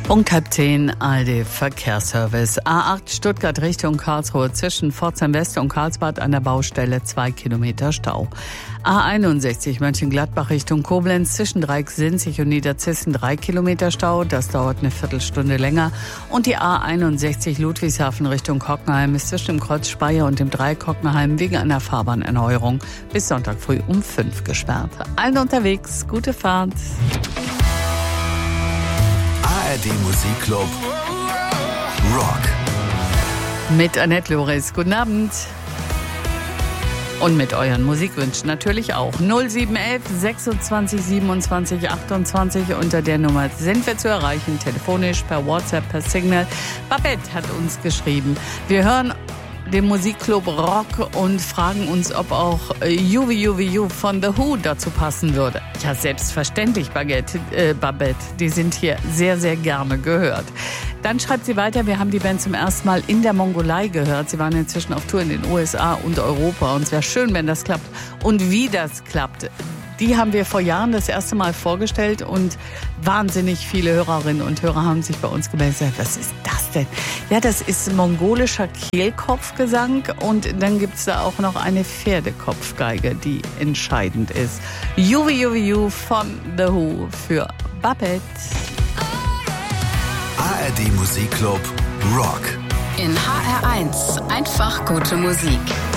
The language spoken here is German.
Punkt 9:30, ARD Verkehrsservice. A8 Stuttgart Richtung Karlsruhe zwischen Pforzheim West und Karlsbad an der Baustelle 2 Kilometer Stau. A61 Mönchengladbach Richtung Koblenz zwischen Dreieck-Sinzig und Niederzissen 3 Kilometer Stau. Das dauert eine Viertelstunde länger. Und die A61 Ludwigshafen Richtung Hockenheim ist zwischen dem Kreuz Speyer und dem Dreieck Hockenheim wegen einer Fahrbahnerneuerung bis Sonntag früh um 5 gesperrt. Allen unterwegs, gute Fahrt. ARD Musikclub Rock. Mit Annette Loris. Guten Abend. Und mit euren Musikwünschen natürlich auch. 0711 26 27 28. Unter der Nummer sind wir zu erreichen. Telefonisch, per WhatsApp, per Signal. Babette hat uns geschrieben. Wir hören den Musikclub Rock und fragen uns, ob auch You You You von The Who dazu passen würde. Ja, selbstverständlich, Babette. Die sind hier sehr, sehr gerne gehört. Dann schreibt sie weiter, wir haben die Band zum ersten Mal in der Mongolei gehört. Sie waren inzwischen auf Tour in den USA und Europa. Und es wäre schön, wenn das klappt. Und wie das klappt, die haben wir vor Jahren das erste Mal vorgestellt. Und wahnsinnig viele Hörerinnen und Hörer haben sich bei uns gemeldet und gesagt, was ist das denn? Ja, das ist mongolischer Kehlkopfgesang. Und dann gibt es da auch noch eine Pferdekopfgeige, die entscheidend ist. You You You von The Who für Babette. ARD Musikclub Rock. In HR1 einfach gute Musik.